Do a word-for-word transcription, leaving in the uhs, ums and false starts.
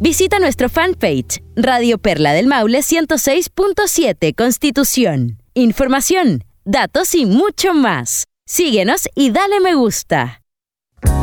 Visita nuestro fanpage Radio Perla del Maule ciento seis punto siete Constitución. Información, datos y mucho más. Síguenos y dale me gusta.